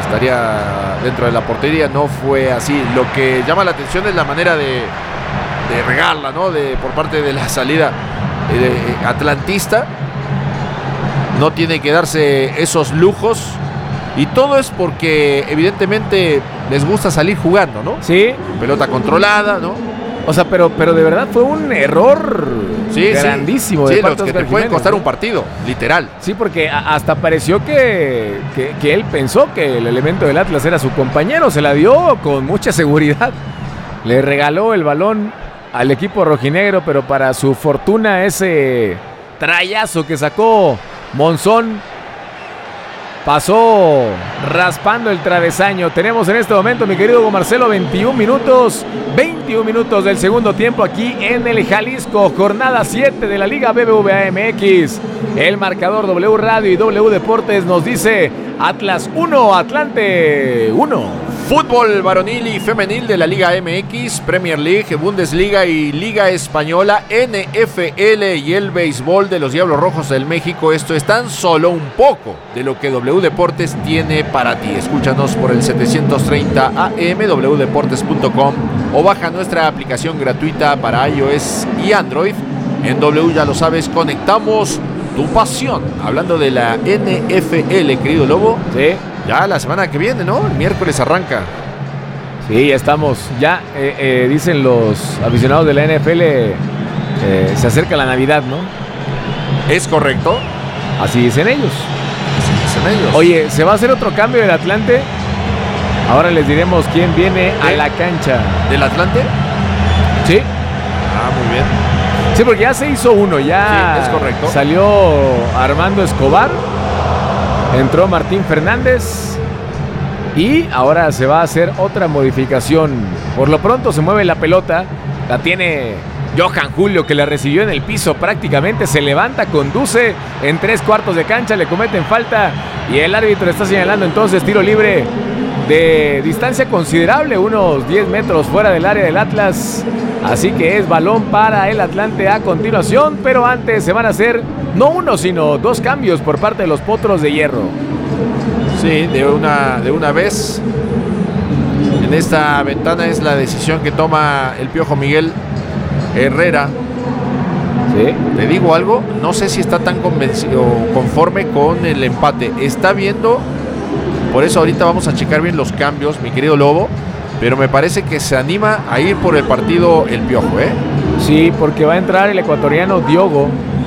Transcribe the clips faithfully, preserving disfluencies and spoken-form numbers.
estaría dentro de la portería. No fue así. Lo que llama la atención es la manera de, de regarla, ¿no? De, por parte de la salida eh, atlantista. No tiene que darse esos lujos. Y todo es porque evidentemente les gusta salir jugando, ¿no? Sí. Pelota controlada, ¿no? O sea, pero, pero de verdad fue un error sí, grandísimo. Sí, de sí los que te pueden Jiménez, costar ¿no? un partido, literal. Sí, porque a, hasta pareció que, que, que él pensó que el elemento del Atlas era su compañero. Se la dio con mucha seguridad. Le regaló el balón al equipo rojinegro, pero para su fortuna ese trayazo que sacó Monzón pasó raspando el travesaño. Tenemos en este momento, mi querido Hugo Marcelo, veintiún minutos, veintiún minutos del segundo tiempo aquí en el Jalisco, jornada siete de la Liga B B V A M X. El marcador W Radio y W Deportes nos dice Atlas uno, Atlante uno. Fútbol varonil y femenil de la Liga M X, Premier League, Bundesliga y Liga Española, N F L y el béisbol de los Diablos Rojos del México. Esto es tan solo un poco de lo que W Deportes tiene para ti. Escúchanos por el setecientos treinta A M, w deportes punto com, o baja nuestra aplicación gratuita para iOS y Android. En W, ya lo sabes, conectamos tu pasión. Hablando de la N F L, querido Lobo. Sí. Ya la semana que viene, ¿no? El miércoles arranca. Sí, ya estamos. Ya eh, eh, dicen los aficionados de la N F L, eh, se acerca la Navidad, ¿no? Es correcto. Así dicen ellos. Así dicen ellos. Oye, ¿se va a hacer otro cambio del Atlante? Ahora les diremos quién viene a la cancha. ¿Del Atlante? Sí. Ah, muy bien. Sí, porque ya se hizo uno, ya. Sí, es correcto. Salió Armando Escobar. Entró Martín Fernández y ahora se va a hacer otra modificación. Por lo pronto se mueve la pelota, la tiene Johan Julio, que la recibió en el piso prácticamente, se levanta, conduce en tres cuartos de cancha, le cometen falta y el árbitro está señalando entonces tiro libre de distancia considerable, unos diez metros fuera del área del Atlas. Así que es balón para el Atlante a continuación, pero antes se van a hacer no uno, sino dos cambios por parte de los Potros de Hierro. Sí, de una, de una vez. En esta ventana es la decisión que toma el Piojo Miguel Herrera. Sí. Te digo algo, no sé si está tan convencido, conforme con el empate. Está viendo, por eso ahorita vamos a checar bien los cambios, mi querido Lobo. Pero me parece que se anima a ir por el partido el Piojo, ¿eh? Sí, porque va a entrar el ecuatoriano Diogo.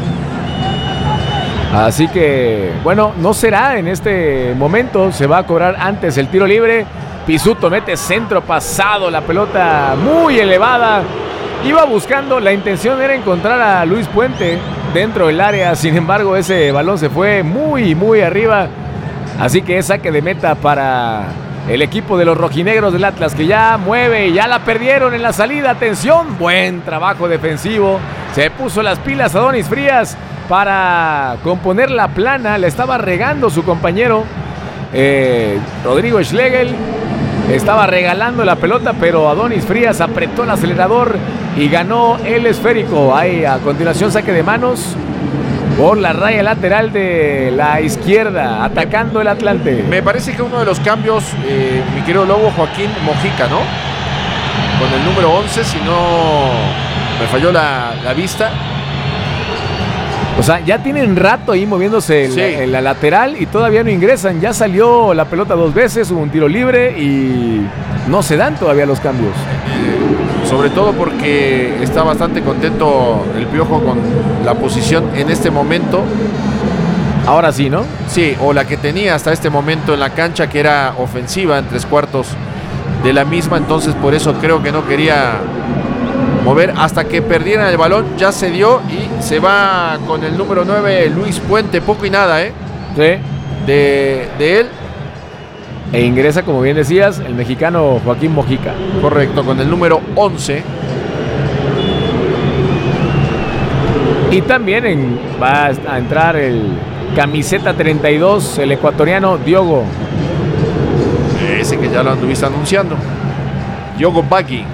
Así que, bueno, no será en este momento. Se va a cobrar antes el tiro libre. Pisuto mete centro pasado, la pelota muy elevada. Iba buscando, la intención era encontrar a Luis Puente dentro del área. Sin embargo, ese balón se fue muy, muy arriba. Así que es saque de meta para el equipo de los rojinegros del Atlas, que ya mueve, ya la perdieron en la salida. Atención, buen trabajo defensivo. Se puso las pilas Adonis Frías para componer la plana. Le estaba regando su compañero eh, Rodrigo Schlegel. Estaba regalando la pelota, pero Adonis Frías apretó el acelerador y ganó el esférico. Ahí a continuación saque de manos por la raya lateral de la izquierda, atacando el Atlante. Me parece que uno de los cambios, eh, mi querido Lobo, Joaquín Mojica, ¿no? Con el número once, si no me falló la, la vista. O sea, ya tienen rato ahí moviéndose en, sí. la, en la lateral y todavía no ingresan. Ya salió la pelota dos veces, hubo un tiro libre y no se dan todavía los cambios. Eh, sobre todo porque está bastante contento el Piojo con la posición en este momento. Ahora sí, ¿no? Sí, o la que tenía hasta este momento en la cancha, que era ofensiva en tres cuartos de la misma. Entonces por eso creo que no quería mover hasta que perdieran el balón. Ya se dio y se va con el número nueve Luis Puente, poco y nada, ¿eh? Sí. De, de él. E ingresa, como bien decías, el mexicano Joaquín Mojica. Correcto, con el número once. Y también en, va a entrar el camiseta treinta y dos, el ecuatoriano Diogo. Ese que ya lo anduviste anunciando. Diogo Bagui.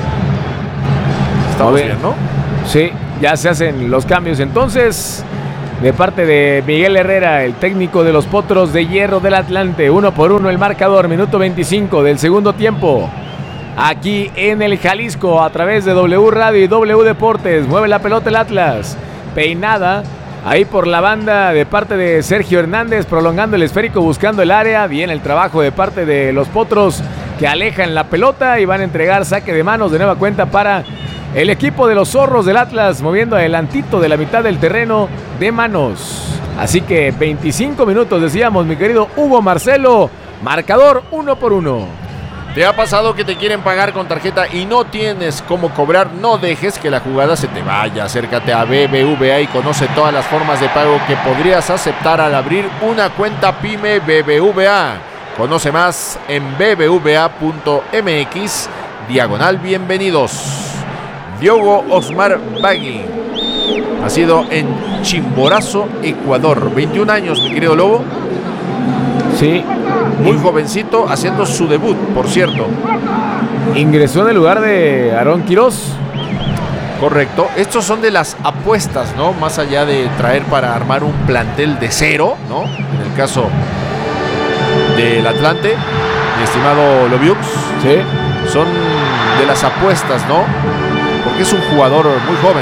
Estamos bien, ¿no? Sí, ya se hacen los cambios entonces. de parte de Miguel Herrera, el técnico de los Potros de Hierro del Atlante. Uno por uno el marcador, minuto veinticinco del segundo tiempo. Aquí en el Jalisco, a través de W Radio y W Deportes. Mueve la pelota el Atlas. Peinada ahí por la banda de parte de Sergio Hernández, prolongando el esférico, buscando el área. Bien el trabajo de parte de los Potros, que alejan la pelota y van a entregar saque de manos de nueva cuenta para el equipo de los Zorros del Atlas, moviendo adelantito de la mitad del terreno de manos. Así que veinticinco minutos, decíamos, mi querido Hugo Marcelo. Marcador uno por uno. ¿Te ha pasado que te quieren pagar con tarjeta y no tienes cómo cobrar? No dejes que la jugada se te vaya. Acércate a B B V A y conoce todas las formas de pago que podrías aceptar al abrir una cuenta PYME B B V A. Conoce más en b b v a punto m x diagonal bienvenidos. Diogo Osmar Bagui, nacido en Chimborazo, Ecuador. veintiún años, mi querido Lobo. Sí. Muy jovencito, haciendo su debut, por cierto. Ingresó en el lugar de Aarón Quirós. Correcto. Estos son de las apuestas, ¿no? Más allá de traer para armar un plantel de cero, ¿no? En el caso del Atlante, mi estimado Lobiux. Sí. Son de las apuestas, ¿no? Porque es un jugador muy joven,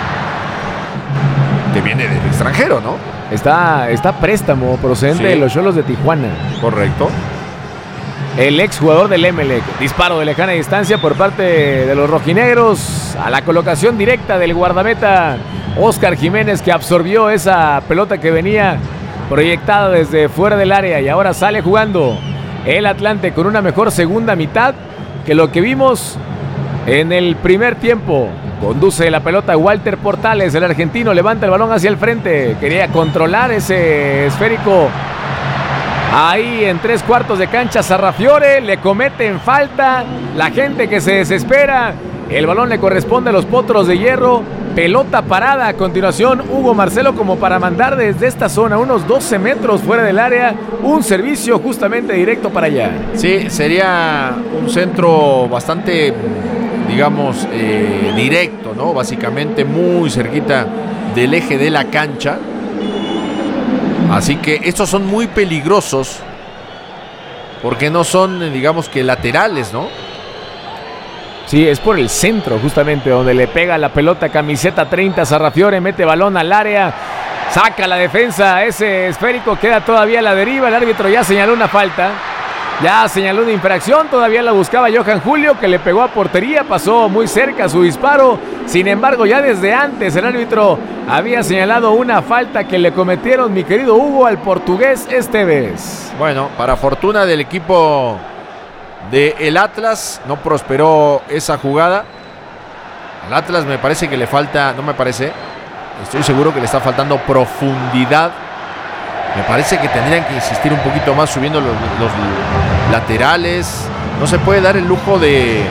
que viene del extranjero, ¿no? Está, está préstamo procedente sí. de los Xolos de Tijuana. Correcto. El exjugador del Emelec. Disparo de lejana distancia por parte de los rojinegros. A la colocación directa del guardameta Óscar Jiménez, que absorbió esa pelota que venía proyectada desde fuera del área. Y ahora sale jugando el Atlante con una mejor segunda mitad que lo que vimos en el primer tiempo. Conduce la pelota Walter Portales, el argentino, levanta el balón hacia el frente. Quería controlar ese esférico. Ahí en tres cuartos de cancha Sarrafiore, le cometen falta. La gente que se desespera. El balón le corresponde a los Potros de Hierro. Pelota parada. A continuación, Hugo Marcelo, como para mandar desde esta zona, unos doce metros fuera del área, un servicio justamente directo para allá. Sí, sería un centro bastante, digamos, eh, directo, ¿no? Básicamente muy cerquita del eje de la cancha. Así que estos son muy peligrosos porque no son, digamos, que laterales, ¿no? Sí, es por el centro justamente donde le pega la pelota, camiseta treinta, Sarrafiore, mete balón al área, saca la defensa, ese esférico queda todavía a la deriva, el árbitro ya señaló una falta. Ya señaló una infracción, todavía la buscaba Johan Julio, que le pegó a portería, pasó muy cerca su disparo. Sin embargo, ya desde antes el árbitro había señalado una falta que le cometieron, mi querido Hugo, al portugués Esteves. Bueno, para fortuna del equipo de el Atlas, no prosperó esa jugada. Al Atlas me parece que le falta, no me parece, estoy seguro que le está faltando profundidad. Me parece que tendrían que insistir un poquito más subiendo los, los laterales. No se puede dar el lujo de...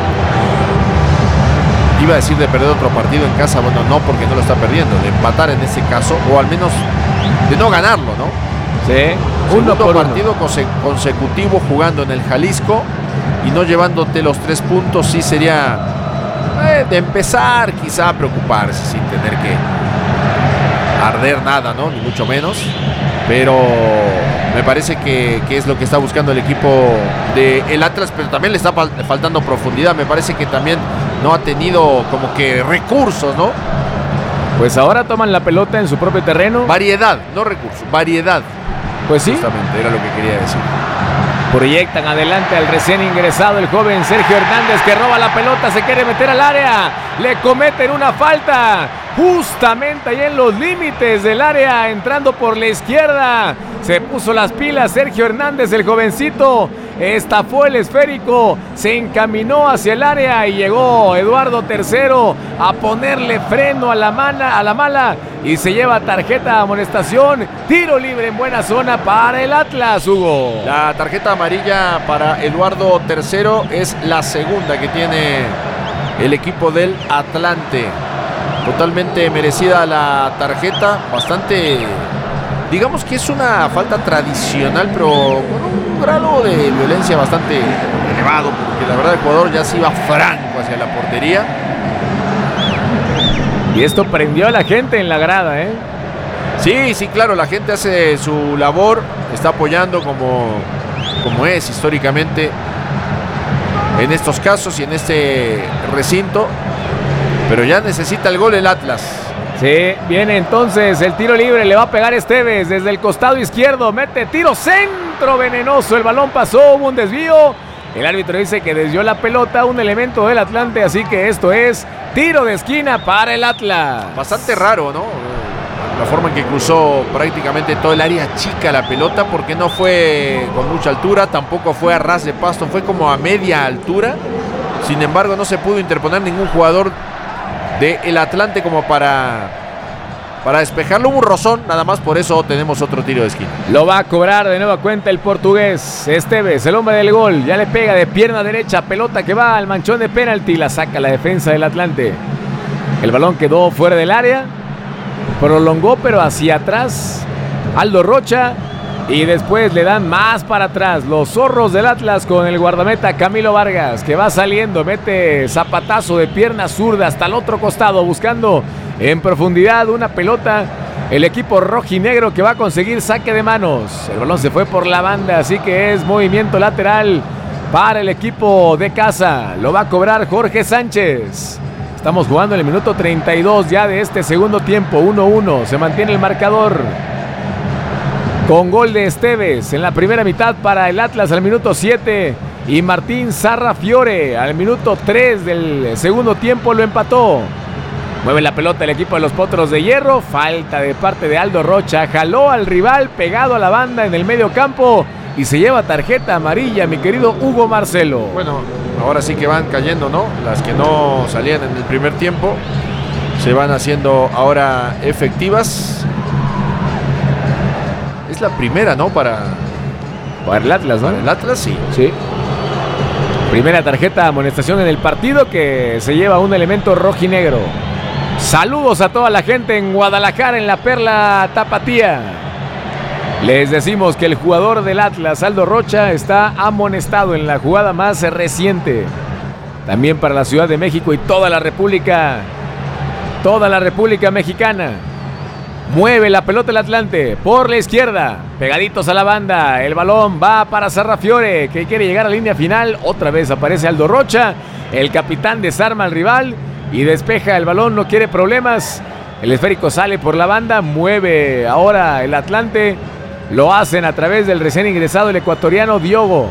Iba a decir de perder otro partido en casa. Bueno, no, porque no lo está perdiendo. De empatar en ese caso. O al menos de no ganarlo, ¿no? Sí. Un partido conse consecutivo jugando en el Jalisco y no llevándote los tres puntos. Sí sería eh, de empezar quizá a preocuparse sin tener que arder nada, ¿no? Ni mucho menos. Pero me parece que, que es lo que está buscando el equipo de el Atlas, pero también le está fal faltando profundidad. Me parece que también no ha tenido como que recursos, ¿no? Pues ahora toman la pelota en su propio terreno. Variedad, no recursos, variedad. Pues sí. Justamente, era lo que quería decir. Proyectan adelante al recién ingresado, el joven Sergio Hernández, que roba la pelota, se quiere meter al área, le cometen una falta, justamente ahí en los límites del área, entrando por la izquierda, se puso las pilas Sergio Hernández, el jovencito, estafó el esférico, se encaminó hacia el área y llegó Eduardo Tercero a ponerle freno a la, mala, a la mala y se lleva tarjeta de amonestación, tiro libre en buena zona para el Atlas, Hugo. La tarjeta amarilla para Eduardo Tercero es la segunda que tiene el equipo del Atlante. Totalmente merecida la tarjeta, bastante, digamos que es una falta tradicional, pero con un grado de violencia bastante elevado, porque la verdad el jugador ya se iba franco hacia la portería. Y esto prendió a la gente en la grada, ¿eh? Sí, sí, claro, la gente hace su labor, está apoyando como, como es históricamente en estos casos y en este recinto, pero ya necesita el gol el Atlas. Sí, viene entonces el tiro libre, le va a pegar Esteves desde el costado izquierdo, mete tiro, centro venenoso, el balón pasó, hubo un desvío, el árbitro dice que desvió la pelota, un elemento del Atlante, así que esto es tiro de esquina para el Atlas. Bastante raro, ¿no? La forma en que cruzó prácticamente todo el área chica la pelota, porque no fue con mucha altura, tampoco fue a ras de pasto, fue como a media altura. Sin embargo, no se pudo interponer ningún jugador del Atlante como para, para despejarlo. Hubo un rozón, nada más, por eso tenemos otro tiro de esquina. Lo va a cobrar de nueva cuenta el portugués Esteves, el hombre del gol. Ya le pega de pierna derecha, pelota que va al manchón de penalti, la saca la defensa del Atlante. El balón quedó fuera del área. Prolongó pero hacia atrás Aldo Rocha y después le dan más para atrás los zorros del Atlas con el guardameta Camilo Vargas, que va saliendo, mete zapatazo de pierna zurda hasta el otro costado buscando en profundidad una pelota. El equipo rojinegro que va a conseguir saque de manos. El balón se fue por la banda, así que es movimiento lateral para el equipo de casa. Lo va a cobrar Jorge Sánchez. Estamos jugando en el minuto treinta y dos ya de este segundo tiempo, uno uno. Se mantiene el marcador con gol de Esteves en la primera mitad para el Atlas al minuto siete y Martín Sarrafiore al minuto tres del segundo tiempo lo empató. Mueve la pelota el equipo de los Potros de Hierro, falta de parte de Aldo Rocha, jaló al rival pegado a la banda en el medio campo y se lleva tarjeta amarilla, mi querido Hugo Marcelo. Bueno, ahora sí que van cayendo, ¿no? Las que no salían en el primer tiempo se van haciendo ahora efectivas. Es la primera, ¿no? Para, para el Atlas, ¿no? Para el Atlas, sí. Sí. Primera tarjeta de amonestación en el partido que se lleva un elemento rojinegro. Saludos a toda la gente en Guadalajara, en la Perla Tapatía. Les decimos que el jugador del Atlas, Aldo Rocha, está amonestado en la jugada más reciente. También para la Ciudad de México y toda la República, toda la República Mexicana. Mueve la pelota el Atlante por la izquierda, pegaditos a la banda. El balón va para Sarrafiore, que quiere llegar a la línea final. Otra vez aparece Aldo Rocha. El capitán desarma al rival y despeja el balón, no quiere problemas. El esférico sale por la banda, mueve ahora el Atlante. Lo hacen a través del recién ingresado el ecuatoriano Diogo.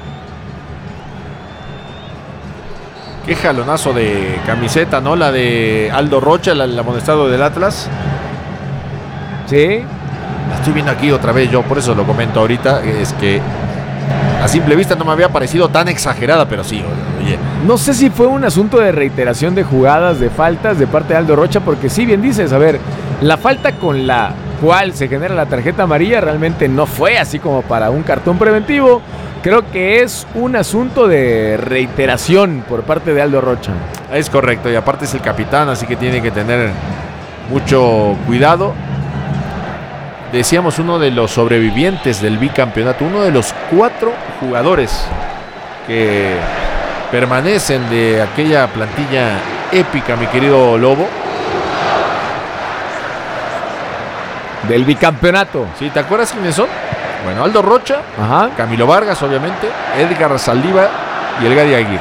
Qué jalonazo de camiseta, ¿no? La de Aldo Rocha, el, el amonestado del Atlas. Sí. La estoy viendo aquí otra vez yo, por eso lo comento ahorita. Es que a simple vista no me había parecido tan exagerada, pero sí, oye. No sé si fue un asunto de reiteración de jugadas, de faltas de parte de Aldo Rocha, porque sí, bien dices, a ver, la falta con la cual se genera la tarjeta amarilla realmente no fue así como para un cartón preventivo. Creo que es un asunto de reiteración por parte de Aldo Rocha. Es correcto, y aparte es el capitán, así que tiene que tener mucho cuidado. Decíamos, uno de los sobrevivientes del bicampeonato, uno de los cuatro jugadores que permanecen de aquella plantilla épica, mi querido Lobo. Del bicampeonato. ¿Sí? ¿Te acuerdas quiénes son? Bueno, Aldo Rocha, ajá, Camilo Vargas, obviamente, Edgar Saldívar y el Gadi Aguirre.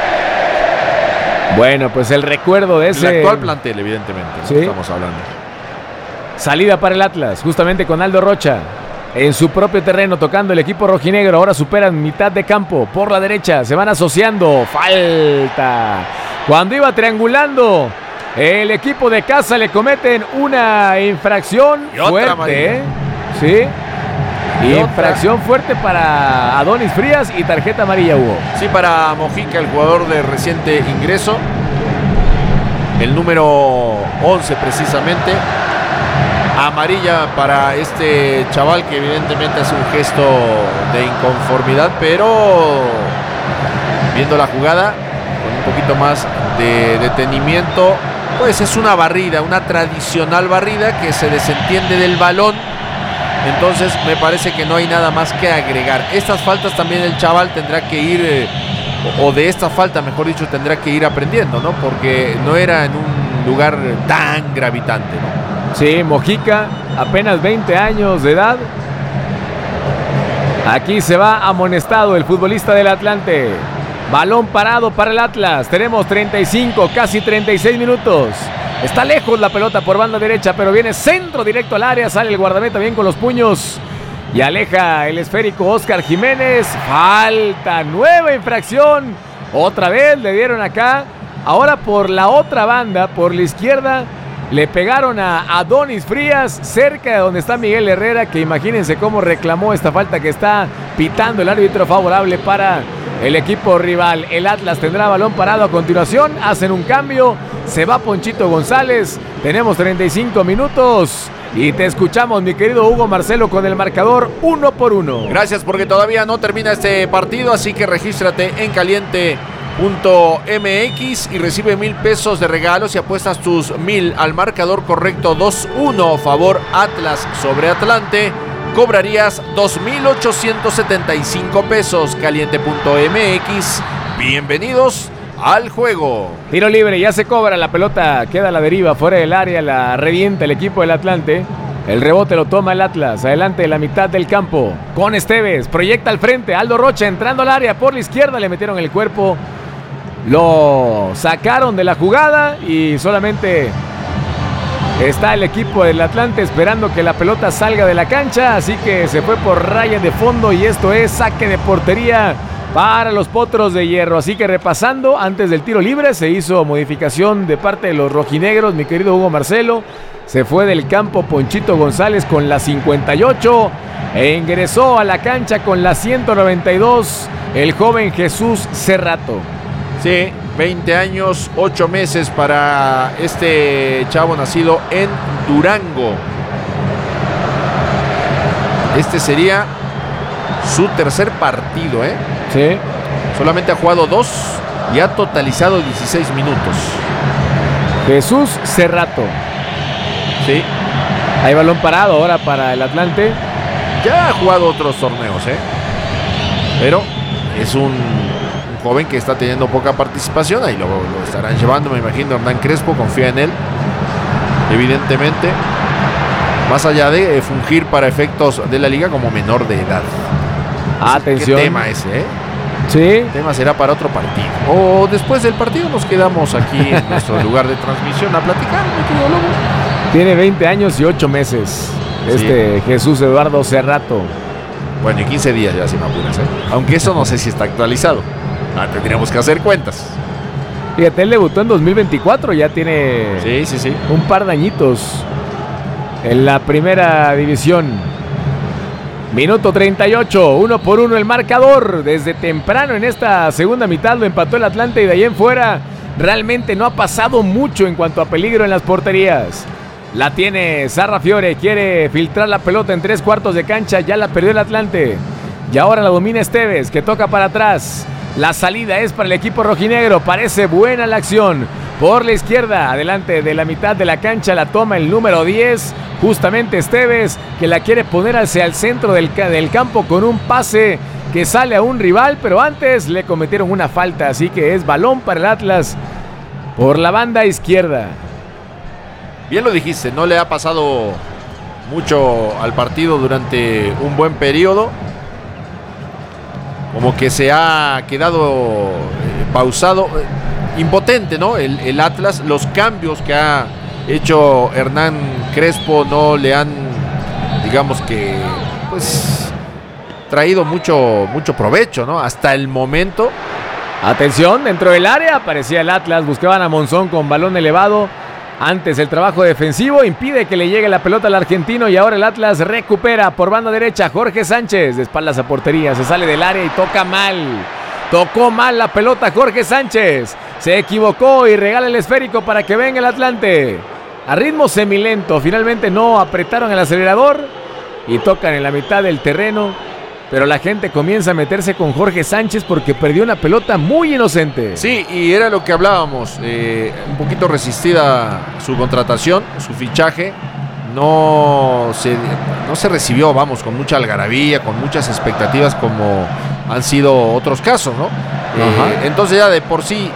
Bueno, pues el recuerdo de ese... El actual plantel, evidentemente, ¿sí? Estamos hablando. Salida para el Atlas, justamente con Aldo Rocha. En su propio terreno, tocando el equipo rojinegro. Ahora superan mitad de campo. Por la derecha, se van asociando. Falta. Cuando iba triangulando, el equipo de casa le cometen una infracción fuerte. ¿eh? Sí. Y infracción otra. fuerte para Adonis Frías y tarjeta amarilla hubo. Sí, para Mojica, el jugador de reciente ingreso. El número once precisamente. Amarilla para este chaval que evidentemente hace un gesto de inconformidad, pero viendo la jugada con un poquito más de detenimiento, pues es una barrida, una tradicional barrida que se desentiende del balón. Entonces me parece que no hay nada más que agregar. Estas faltas también el chaval tendrá que ir, eh, o de esta falta mejor dicho, tendrá que ir aprendiendo, ¿no? Porque no era en un lugar tan gravitante, ¿no? Sí, Mojica apenas veinte años de edad. Aquí se va amonestado el futbolista del Atlante. Balón parado para el Atlas. Tenemos treinta y cinco, casi treinta y seis minutos. Está lejos la pelota por banda derecha, pero viene centro directo al área. Sale el guardameta bien con los puños y aleja el esférico Oscar Jiménez. Falta, nueva infracción. Otra vez le dieron acá. Ahora por la otra banda, por la izquierda, le pegaron a Adonis Frías, cerca de donde está Miguel Herrera, que imagínense cómo reclamó esta falta que está pitando el árbitro favorable para el equipo rival. El Atlas tendrá balón parado a continuación, hacen un cambio, se va Ponchito González, tenemos treinta y cinco minutos y te escuchamos, mi querido Hugo Marcelo, con el marcador uno por uno. Gracias, porque todavía no termina este partido, así que regístrate en caliente punto m x y recibe mil pesos de regalos y apuestas tus mil al marcador correcto dos uno favor Atlas sobre Atlante. Cobrarías dos mil ochocientos setenta y cinco pesos. Caliente punto m x. Bienvenidos al juego. Tiro libre, ya se cobra, la pelota queda a la deriva, fuera del área, la revienta el equipo del Atlante. El rebote lo toma el Atlas, adelante de la mitad del campo, con Esteves, proyecta al frente, Aldo Rocha entrando al área por la izquierda, le metieron el cuerpo, lo sacaron de la jugada y solamente está el equipo del Atlante esperando que la pelota salga de la cancha, así que se fue por raya de fondo y esto es saque de portería para los Potros de Hierro. Así que repasando, antes del tiro libre se hizo modificación de parte de los rojinegros, mi querido Hugo Marcelo. Se fue del campo Ponchito González con la cincuenta y ocho e ingresó a la cancha con la ciento noventa y dos el joven Jesús Cerrato. Sí, veinte años, ocho meses para este chavo nacido en Durango. Este sería su tercer partido, ¿eh? Sí. Solamente ha jugado dos y ha totalizado dieciséis minutos. Jesús Cerrato. Sí. Hay balón parado ahora para el Atlante. Ya ha jugado otros torneos, ¿eh? Pero es un, un joven que está teniendo poca participación. Ahí lo, lo estarán llevando, me imagino. Hernán Crespo confía en él, evidentemente. Más allá de eh, fungir para efectos de la liga como menor de edad. Atención. ¿Qué tema ese, eh? Sí. El tema será para otro partido. O después del partido nos quedamos aquí en nuestro lugar de transmisión a platicar, mi querido Lobo. Tiene veinte años y ocho meses. Este sí. Jesús Eduardo Cerrato. Bueno, y quince días ya, si me apuras, ¿eh? Aunque eso no sé si está actualizado. Ah, tendríamos que hacer cuentas. Fíjate, él debutó en dos mil veinticuatro. Ya tiene sí, sí, sí. un par de añitos en la primera división. Minuto treinta y ocho, uno por uno el marcador. Desde temprano en esta segunda mitad lo empató el Atlante y de ahí en fuera realmente no ha pasado mucho en cuanto a peligro en las porterías. La tiene Sarra Fiore, quiere filtrar la pelota en tres cuartos de cancha, ya la perdió el Atlante. Y ahora la domina Esteves, que toca para atrás. La salida es para el equipo rojinegro, parece buena la acción. Por la izquierda, adelante de la mitad de la cancha, la toma el número diez, justamente Esteves, que la quiere poner hacia el centro del, del campo con un pase que sale a un rival, pero antes le cometieron una falta, así que es balón para el Atlas por la banda izquierda. Bien lo dijiste, no le ha pasado mucho al partido durante un buen periodo. Como que se ha quedado eh, pausado, eh, impotente, ¿no? El, el Atlas, los cambios que ha hecho Hernán Crespo no le han, digamos que, pues, traído mucho, mucho provecho, ¿no? Hasta el momento. Atención, dentro del área aparecía el Atlas, buscaban a Monzón con balón elevado. Antes el trabajo defensivo impide que le llegue la pelota al argentino y ahora el Atlas recupera por banda derecha. Jorge Sánchez de espaldas a portería, se sale del área y toca mal. Tocó mal la pelota Jorge Sánchez. Se equivocó y regala el esférico para que venga el Atlante. A ritmo semilento, finalmente no apretaron el acelerador y tocan en la mitad del terreno. Pero la gente comienza a meterse con Jorge Sánchez porque perdió una pelota muy inocente. Sí, y era lo que hablábamos. Eh, un poquito resistida su contratación, su fichaje. No se, no se recibió, vamos, con mucha algarabía, con muchas expectativas como han sido otros casos, ¿no? Eh, entonces ya de por sí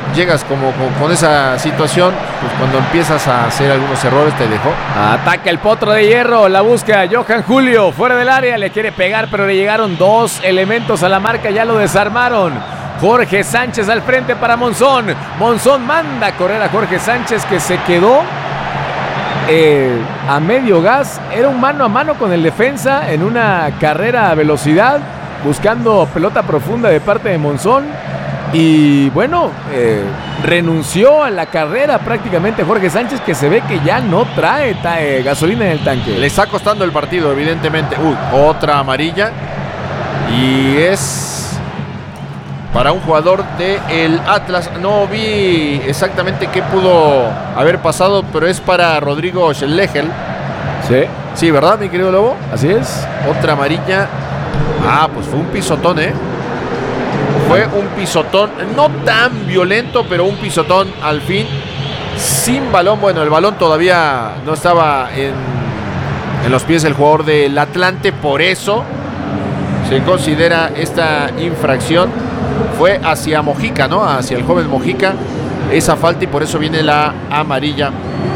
llegas como, como con esa situación, pues cuando empiezas a hacer algunos errores te dejó. Ataca el Potro de Hierro, la busca Johan Julio, fuera del área, le quiere pegar, pero le llegaron dos elementos a la marca, ya lo desarmaron. Jorge Sánchez al frente para Monzón. Monzón manda a correr a Jorge Sánchez, que se quedó eh, a medio gas. Era un mano a mano con el defensa en una carrera a velocidad, buscando pelota profunda de parte de Monzón. Y bueno, eh, renunció a la carrera prácticamente Jorge Sánchez, que se ve que ya no trae ta, eh, gasolina en el tanque. Le está costando el partido, evidentemente. Uy, otra amarilla. Y es para un jugador del Atlas. No vi exactamente qué pudo haber pasado, pero es para Rodrigo Schlegel. Sí. Sí, ¿verdad, mi querido Lobo? Así es. Otra amarilla. Ah, pues fue un pisotón, ¿eh? Fue un pisotón, no tan violento, pero un pisotón al fin. Sin balón, bueno, el balón todavía no estaba en, en los pies del jugador del Atlante, por eso se considera esta infracción. Fue hacia Mojica, ¿no? Hacia el joven Mojica, esa falta, y por eso viene la amarilla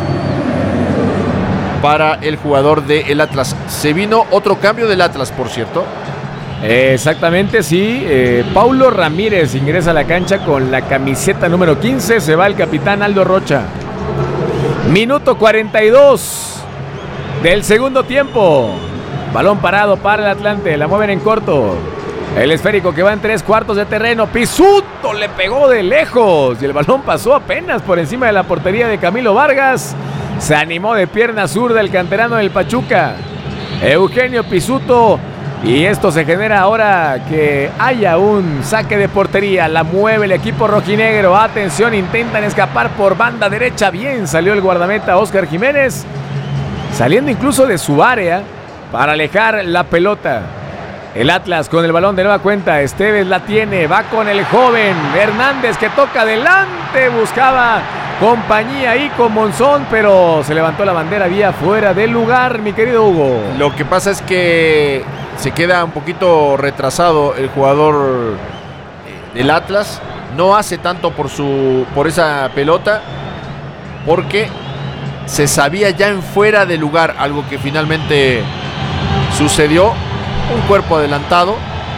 para el jugador del Atlas. Se vino otro cambio del Atlas, por cierto. Exactamente, sí. Eh, Paulo Ramírez ingresa a la cancha con la camiseta número quince. Se va el capitán Aldo Rocha. Minuto cuarenta y dos del segundo tiempo. Balón parado para el Atlante. La mueven en corto. El esférico que va en tres cuartos de terreno. Pisuto le pegó de lejos y el balón pasó apenas por encima de la portería de Camilo Vargas. Se animó de pierna zurda el canterano del Pachuca, Eugenio Pisuto. Y esto se genera ahora que haya un saque de portería. La mueve el equipo rojinegro. Atención, intentan escapar por banda derecha. Bien salió el guardameta Óscar Jiménez, saliendo incluso de su área para alejar la pelota. El Atlas con el balón de nueva cuenta. Esteves la tiene, va con el joven Hernández, que toca adelante. Buscaba compañía ahí con Monzón, pero se levantó la bandera vía fuera del lugar, mi querido Hugo. Lo que pasa es que se queda un poquito retrasado el jugador del Atlas. No hace tanto por, su, por esa pelota, porque se sabía ya en fuera de lugar, algo que finalmente sucedió. Un cuerpo adelantado.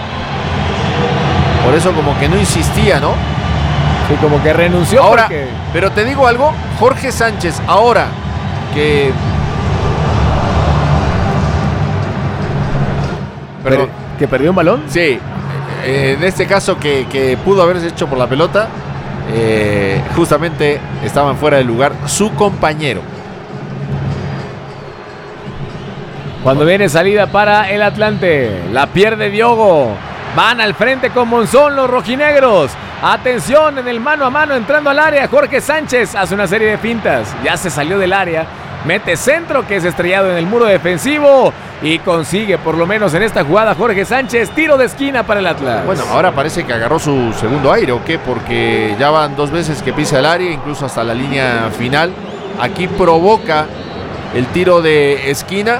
Por eso como que no insistía, ¿no? Sí, como que renunció. Ahora, porque... pero te digo algo, Jorge Sánchez, ahora que... Perdón. ¿Que perdió un balón? Sí, eh, en este caso que, que pudo haberse hecho por la pelota, eh, justamente estaban fuera del lugar su compañero. Cuando viene salida para el Atlante, la pierde Diogo. Van al frente con Monzón los rojinegros. Atención en el mano a mano entrando al área. Jorge Sánchez hace una serie de fintas. Ya se salió del área. Mete centro que es estrellado en el muro defensivo. Y consigue por lo menos en esta jugada Jorge Sánchez tiro de esquina para el Atlas. Bueno, ahora parece que agarró su segundo aire, ¿o qué? Porque ya van dos veces que pisa el área, incluso hasta la línea final. Aquí provoca el tiro de esquina.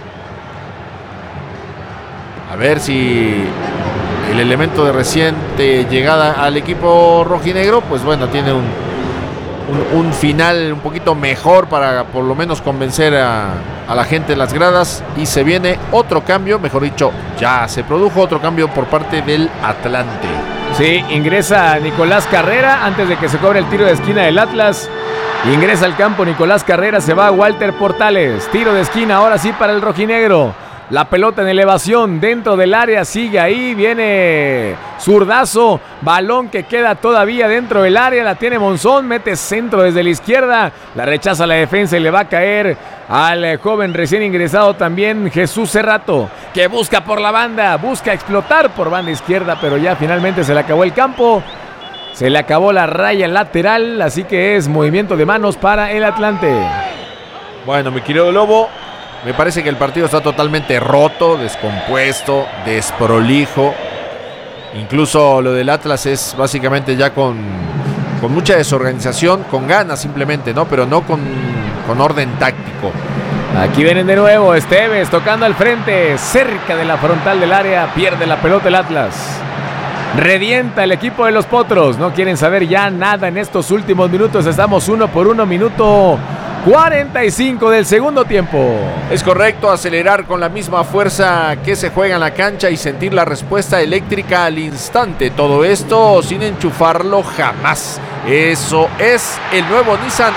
A ver si el elemento de reciente llegada al equipo rojinegro, pues bueno, tiene un, un, un final un poquito mejor para por lo menos convencer a, a la gente en las gradas. Y se viene otro cambio, mejor dicho, ya se produjo otro cambio por parte del Atlante. Sí, ingresa Nicolás Carrera antes de que se cobre el tiro de esquina del Atlas. Ingresa al campo Nicolás Carrera, se va Walter Portales. Tiro de esquina ahora sí para el rojinegro. La pelota en elevación dentro del área, sigue ahí, viene zurdazo, balón que queda todavía dentro del área, la tiene Monzón, mete centro desde la izquierda, la rechaza la defensa y le va a caer al joven recién ingresado también Jesús Cerrato, que busca por la banda, busca explotar por banda izquierda, pero ya finalmente se le acabó el campo, se le acabó la raya lateral, así que es movimiento de manos para el Atlante. Bueno, mi querido Lobo, me parece que el partido está totalmente roto, descompuesto, desprolijo. Incluso lo del Atlas es básicamente ya con, con mucha desorganización, con ganas simplemente, ¿no? Pero no con, con orden táctico. Aquí vienen de nuevo Esteves tocando al frente, cerca de la frontal del área, pierde la pelota el Atlas. Redienta el equipo de los Potros. No quieren saber ya nada en estos últimos minutos. Estamos uno por uno, minuto cuarenta y cinco del segundo tiempo. Es correcto, acelerar con la misma fuerza que se juega en la cancha y sentir la respuesta eléctrica al instante. Todo esto sin enchufarlo jamás. Eso es el nuevo Nissan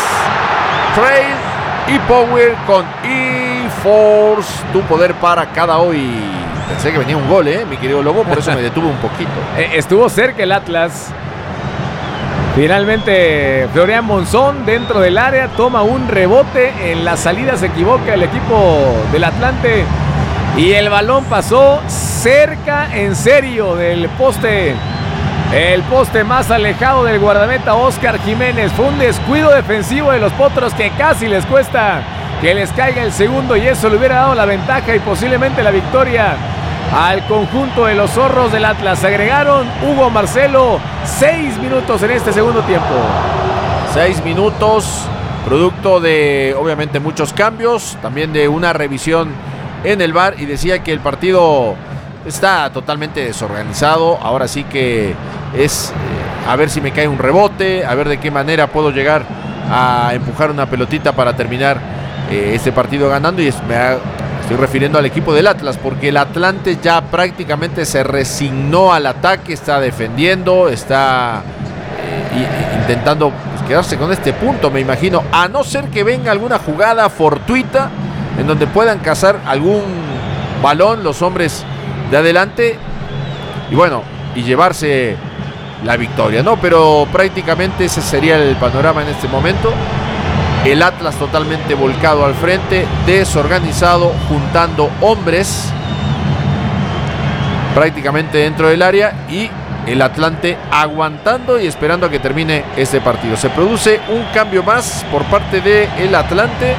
X-Trail e-Power con e-Force. Tu poder para cada hoy. Pensé que venía un gol, ¿eh? Mi querido Lobo, por eso me detuve un poquito. Estuvo cerca el Atlas. Finalmente, Florian Monzón dentro del área toma un rebote. En la salida se equivoca el equipo del Atlante. Y el balón pasó cerca, en serio, del poste. El poste más alejado del guardameta Óscar Jiménez. Fue un descuido defensivo de los Potros que casi les cuesta que les caiga el segundo. Y eso le hubiera dado la ventaja y posiblemente la victoria al conjunto de los zorros del Atlas. Agregaron Hugo Marcelo seis minutos en este segundo tiempo. Seis minutos, producto de obviamente muchos cambios, también de una revisión en el V A R, y decía que el partido está totalmente desorganizado. Ahora sí que es eh, a ver si me cae un rebote, a ver de qué manera puedo llegar a empujar una pelotita para terminar eh, este partido ganando. Y es, me ha, estoy refiriendo al equipo del Atlas, porque el Atlante ya prácticamente se resignó al ataque, está defendiendo, está eh, intentando pues, quedarse con este punto, me imagino, a no ser que venga alguna jugada fortuita en donde puedan cazar algún balón los hombres de adelante y bueno, y llevarse la victoria, ¿no? Pero prácticamente ese sería el panorama en este momento. El Atlas totalmente volcado al frente, desorganizado, juntando hombres prácticamente dentro del área, y el Atlante aguantando y esperando a que termine este partido. Se produce un cambio más por parte del Atlante.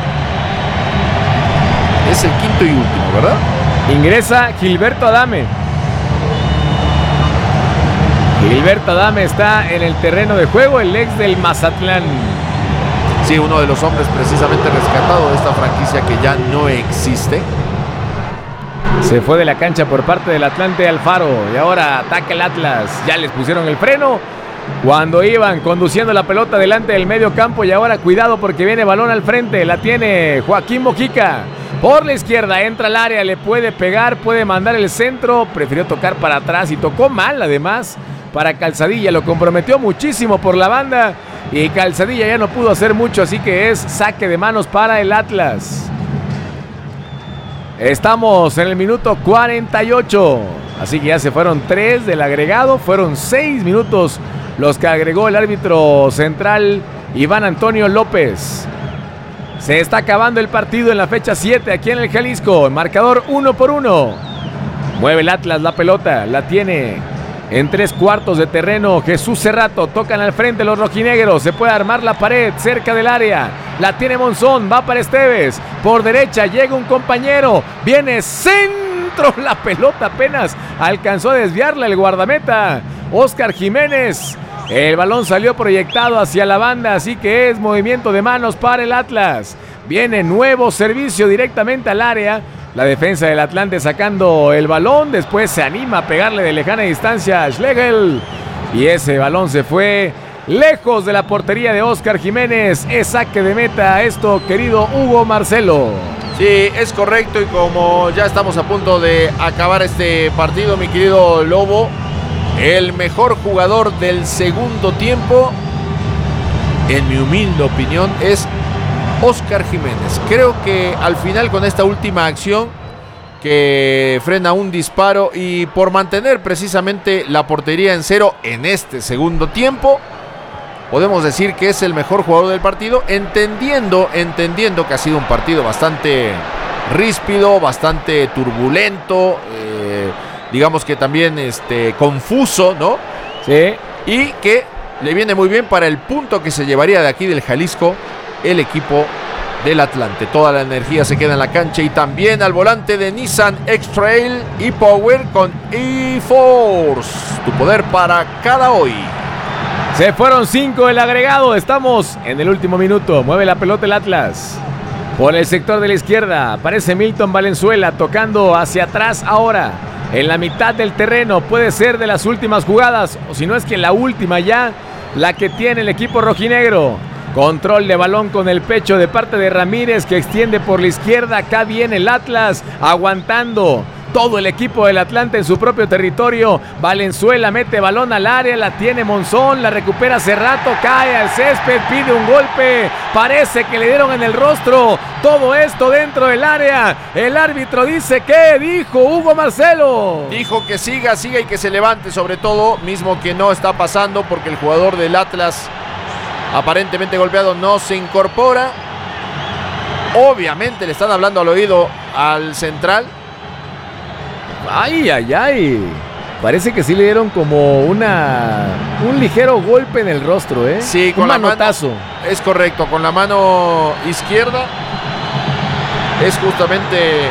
Es el quinto y último, ¿verdad? Ingresa Gilberto Adame. Gilberto Adame está en el terreno de juego, el ex del Mazatlán. Sí, uno de los hombres precisamente rescatado de esta franquicia que ya no existe. Se fue de la cancha por parte del Atlante Alfaro y ahora ataca el Atlas. Ya les pusieron el freno cuando iban conduciendo la pelota delante del medio campo, y ahora cuidado porque viene balón al frente. La tiene Joaquín Mojica. Por la izquierda entra al área, le puede pegar, puede mandar el centro. Prefirió tocar para atrás y tocó mal además para Calzadilla. Lo comprometió muchísimo por la banda y Calzadilla ya no pudo hacer mucho, así que es saque de manos para el Atlas. Estamos en el minuto cuarenta y ocho, así que ya se fueron tres del agregado. Fueron seis minutos los que agregó el árbitro central Iván Antonio López. Se está acabando el partido en la fecha siete aquí en el Jalisco. Marcador uno por uno. Mueve el Atlas la pelota. La tiene en tres cuartos de terreno Jesús Cerrato. Tocan al frente los rojinegros. Se puede armar la pared cerca del área. La tiene Monzón. Va para Esteves. Por derecha llega un compañero. Viene centro. La pelota apenas alcanzó a desviarla el guardameta Óscar Jiménez. El balón salió proyectado hacia la banda, así que es movimiento de manos para el Atlas. Viene nuevo servicio directamente al área. La defensa del Atlante sacando el balón. Después se anima a pegarle de lejana distancia a Schlegel. Y ese balón se fue lejos de la portería de Óscar Jiménez. Es saque de meta esto, querido Hugo Marcelo. Sí, es correcto, y como ya estamos a punto de acabar este partido, mi querido Lobo, el mejor jugador del segundo tiempo, en mi humilde opinión, es Óscar Jiménez. Creo que al final, con esta última acción que frena un disparo y por mantener precisamente la portería en cero en este segundo tiempo, podemos decir que es el mejor jugador del partido, entendiendo, entendiendo que ha sido un partido bastante ríspido, bastante turbulento, eh, digamos que también este, confuso, ¿no? Sí. Y que le viene muy bien para el punto que se llevaría de aquí del Jalisco el equipo del Atlante. Toda la energía se queda en la cancha, y también al volante de Nissan X-Trail e-Power con e-Force. Tu poder para cada hoy. Se fueron cinco el agregado. Estamos en el último minuto. Mueve la pelota el Atlas. Por el sector de la izquierda aparece Milton Valenzuela tocando hacia atrás ahora. en la mitad del terreno. Puede ser de las últimas jugadas, o si no es que la última ya, la que tiene el equipo rojinegro. Control de balón con el pecho de parte de Ramírez, que extiende por la izquierda. Acá viene el Atlas aguantando todo el equipo del Atlante en su propio territorio. Valenzuela mete balón al área, la tiene Monzón, la recupera Cerrato, cae al césped, pide un golpe, parece que le dieron en el rostro. Todo esto dentro del área. El árbitro dice, ¿qué dijo Hugo Marcelo? Dijo que siga, siga y que se levante, sobre todo, mismo que no está pasando porque el jugador del Atlas, aparentemente golpeado, no se incorpora. Obviamente le están hablando al oído al central. Ay, ay, ay. Parece que sí le dieron como una un ligero golpe en el rostro, ¿eh? Sí, con un la manotazo. mano, es correcto, con la mano izquierda. Es justamente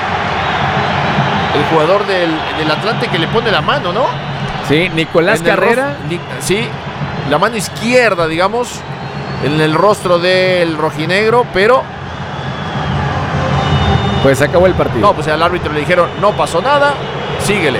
el jugador del, del Atlante que le pone la mano, ¿no? Sí, Nicolás En el Carrera. rostro, sí, la mano izquierda, digamos, en el rostro del rojinegro, pero pues se acabó el partido. no, pues al árbitro le dijeron, no pasó nada, síguele.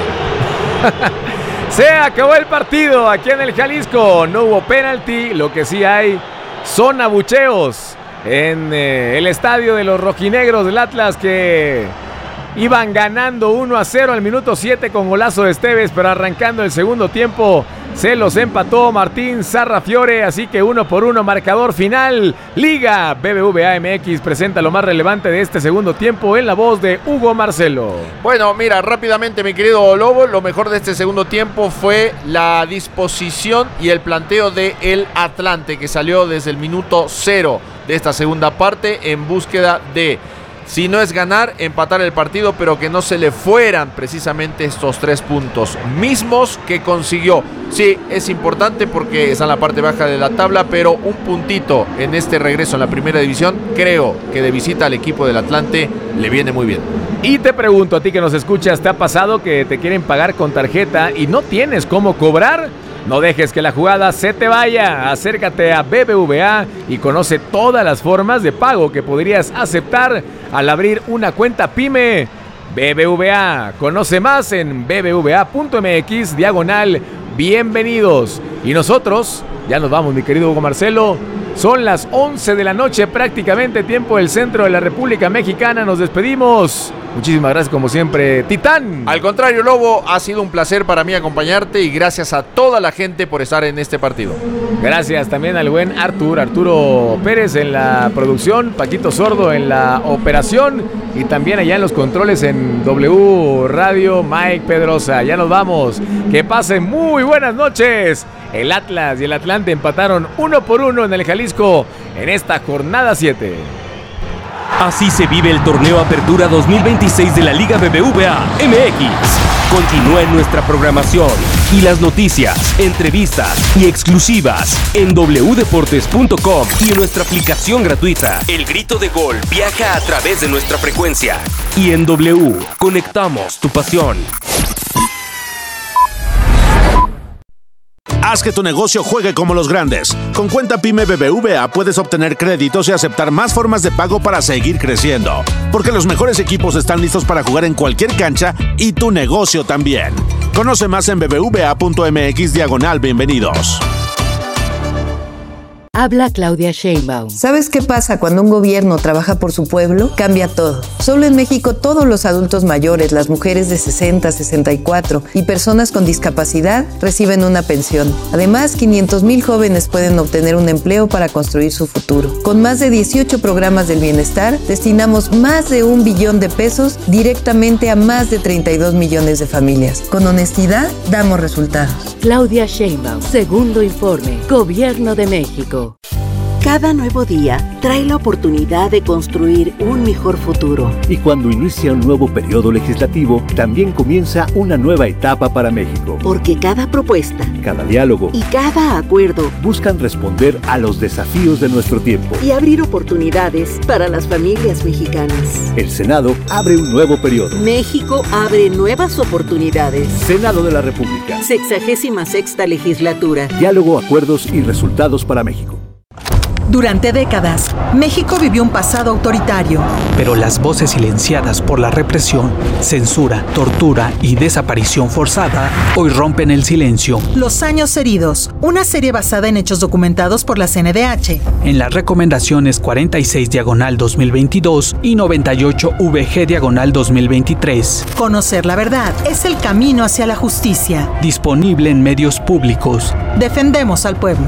Se acabó el partido aquí en el Jalisco. No hubo penalti, lo que sí hay son abucheos en eh, el estadio de los rojinegros del Atlas, que iban ganando uno a cero al minuto siete con golazo de Esteves, pero arrancando el segundo tiempo se los empató Martín Sarrafiore, así que uno por uno, marcador final. Liga B B V A M X presenta lo más relevante de este segundo tiempo en la voz de Hugo Marcelo. Bueno, mira, rápidamente, mi querido Lobo, lo mejor de este segundo tiempo fue la disposición y el planteo de el Atlante, que salió desde el minuto cero de esta segunda parte en búsqueda de, si no es ganar, empatar el partido, pero que no se le fueran precisamente estos tres puntos mismos que consiguió. Sí, es importante porque está en la parte baja de la tabla, pero un puntito en este regreso en la primera división, creo que de visita al equipo del Atlante le viene muy bien. Y te pregunto a ti que nos escuchas, ¿te ha pasado que te quieren pagar con tarjeta y no tienes cómo cobrar? No dejes que la jugada se te vaya. Acércate a B B V A y conoce todas las formas de pago que podrías aceptar al abrir una cuenta PYME. B B V A, conoce más en bbva.mx diagonal bienvenidos. Y nosotros ya nos vamos, mi querido Hugo Marcelo. Son las once de la noche, prácticamente tiempo del centro de la República Mexicana. Nos despedimos. Muchísimas gracias como siempre, Titán. Al contrario, Lobo, ha sido un placer para mí acompañarte y gracias a toda la gente por estar en este partido. Gracias también al buen Artur, Arturo Pérez en la producción, Paquito Sordo en la operación y también allá en los controles en W Radio, Mike Pedrosa. Ya nos vamos. Que pasen muy buenas noches. El Atlas y el Atlante empataron uno por uno en el Jalisco en esta jornada siete. Así se vive el torneo Apertura dos mil veintiséis de la Liga B B V A M X. Continúa en nuestra programación y las noticias, entrevistas y exclusivas en w deportes punto com y en nuestra aplicación gratuita. El grito de gol viaja a través de nuestra frecuencia. Y en W, conectamos tu pasión. Haz que tu negocio juegue como los grandes. Con cuenta PYME B B V A puedes obtener créditos y aceptar más formas de pago para seguir creciendo. Porque los mejores equipos están listos para jugar en cualquier cancha y tu negocio también. Conoce más en bbva.mx diagonal bienvenidos. Habla Claudia Sheinbaum. ¿Sabes qué pasa cuando un gobierno trabaja por su pueblo? Cambia todo. Solo en México todos los adultos mayores, las mujeres de sesenta, sesenta y cuatro y personas con discapacidad reciben una pensión. Además, quinientos mil jóvenes pueden obtener un empleo para construir su futuro. Con más de dieciocho programas del bienestar, destinamos más de un billón de pesos directamente a más de treinta y dos millones de familias. Con honestidad, damos resultados. Claudia Sheinbaum, segundo informe, Gobierno de México. Cada nuevo día trae la oportunidad de construir un mejor futuro. Y cuando inicia un nuevo periodo legislativo, también comienza una nueva etapa para México. Porque cada propuesta, cada diálogo y cada acuerdo buscan responder a los desafíos de nuestro tiempo y abrir oportunidades para las familias mexicanas. El Senado abre un nuevo periodo. México abre nuevas oportunidades. Senado de la República. Sexagésima sexta legislatura. Diálogo, acuerdos y resultados para México. Durante décadas, México vivió un pasado autoritario. Pero las voces silenciadas por la represión, censura, tortura y desaparición forzada hoy rompen el silencio. Los años heridos, una serie basada en hechos documentados por la C N D H. En las recomendaciones cuarenta y seis diagonal dos mil veintidós y noventa y ocho V G diagonal dos mil veintitrés. Conocer la verdad es el camino hacia la justicia. Disponible en medios públicos. Defendemos al pueblo.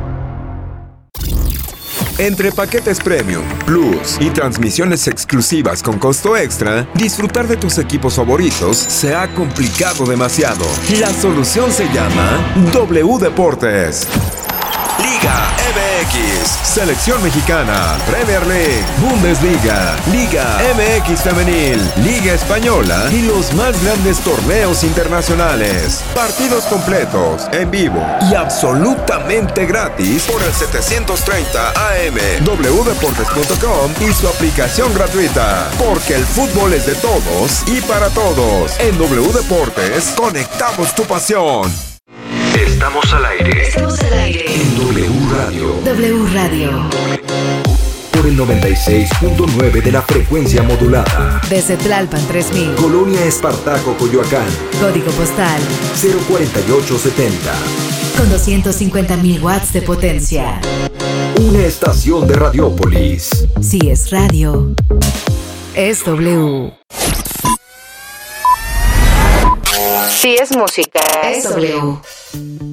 Entre paquetes Premium, Plus y transmisiones exclusivas con costo extra, disfrutar de tus equipos favoritos se ha complicado demasiado. La solución se llama W Deportes. Liga M X, Selección Mexicana, Premier League, Bundesliga, Liga M X Femenil, Liga Española y los más grandes torneos internacionales. Partidos completos, en vivo y absolutamente gratis por el setecientos treinta A M, w deportes punto com y su aplicación gratuita. Porque el fútbol es de todos y para todos. En W Deportes, conectamos tu pasión. Estamos al aire. Estamos al aire. En W Radio. W Radio. Por el noventa y seis punto nueve de la frecuencia modulada. Desde Tlalpan tres mil. Colonia Espartaco, Coyoacán. Código postal cero cuarenta y ocho setenta. Con doscientos cincuenta mil watts de potencia. Una estación de Radiópolis. Si es radio, es W. Si es música, es W.